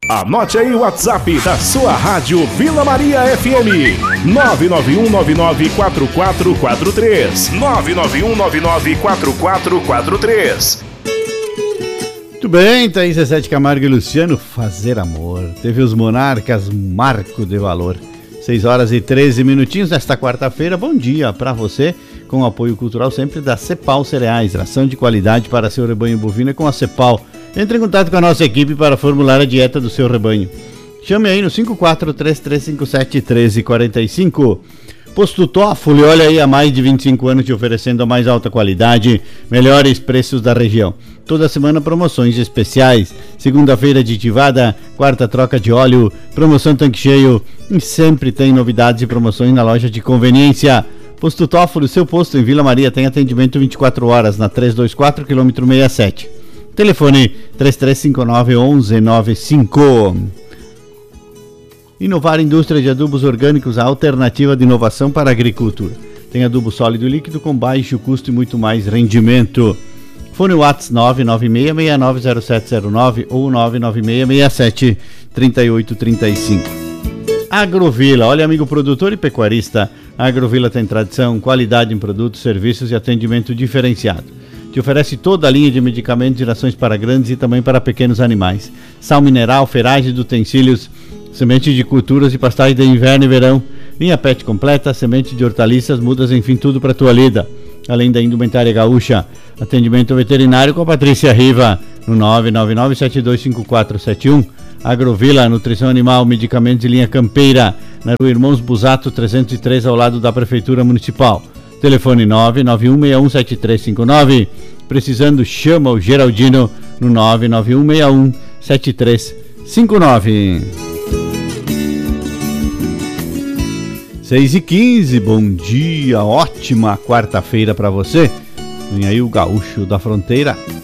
Anote aí o WhatsApp da sua rádio Vila Maria FM. 991994443. 991994443. Muito bem, tá aí Zezé de Camargo e Luciano, Fazer Amor. Teve os Monarcas, Marco de Valor. 6 horas e 13 minutinhos nesta quarta-feira. Bom dia para você, com o apoio cultural sempre da Cepal Cereais, ração de qualidade para seu rebanho bovino com a Cepal. Entre em contato com a nossa equipe para formular a dieta do seu rebanho. Chame aí no 5433571345. Posto Toffoli, olha aí, há mais de 25 anos te oferecendo a mais alta qualidade, melhores preços da região. Toda semana promoções especiais. Segunda-feira aditivada, quarta troca de óleo, promoção tanque cheio e sempre tem novidades e promoções na loja de conveniência. Posto Toffoli, seu posto em Vila Maria, tem atendimento 24 horas na 324 km 67. Telefone 3359-1195. Inovar Indústria de Adubos Orgânicos, a alternativa de inovação para a agricultura. Tem adubo sólido e líquido com baixo custo e muito mais rendimento. Fone WhatsApp 996690709 ou 996673835. Agrovila, olha, amigo produtor e pecuarista, a Agrovila tem tradição, qualidade em produtos, serviços e atendimento diferenciado. Te oferece toda a linha de medicamentos e rações para grandes e também para pequenos animais. Sal mineral, ferragem de utensílios, semente de culturas e pastagens de inverno e verão, linha pet completa, semente de hortaliças, mudas, enfim, tudo para tua lida. Além da indumentária gaúcha, atendimento veterinário com a Patrícia Riva, no 999-725471. Agrovila, nutrição animal, medicamentos e linha campeira, na Rua Irmãos Busato 303, ao lado da Prefeitura Municipal. Telefone 991617359. Precisando, chama o Geraldino no 991617359. 6h15, bom dia, ótima quarta-feira para você. Vem aí o Gaúcho da Fronteira.